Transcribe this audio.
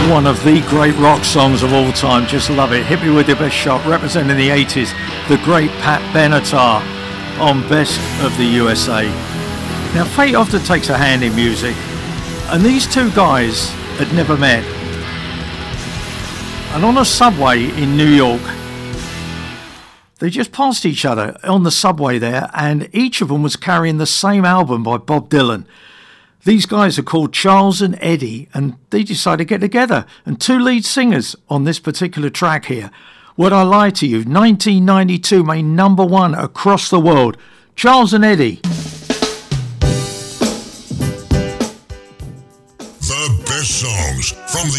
One of the great rock songs of all time, just love it. Hit Me With Your Best Shot, representing the 80s, the great Pat Benatar on Best of the USA. Now, fate often takes a hand in music, and these two guys had never met. And on a subway in New York, they just passed each other on the subway there, and each of them was carrying the same album by Bob Dylan. These guys are called Charles and Eddie, and they decided to get together. And two lead singers on this particular track here. Would I Lie to You, 1992, made #1 across the world. Charles and Eddie.